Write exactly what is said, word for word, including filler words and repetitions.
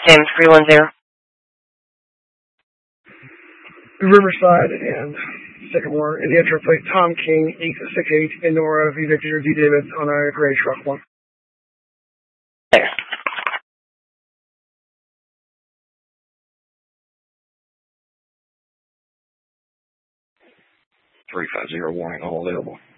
Sam three one zero. Riverside and Sycamore, and the entrance plate Tom King eight six eight in Nora V Victor D Davis on a gray truck one. There. three five zero warning, all available.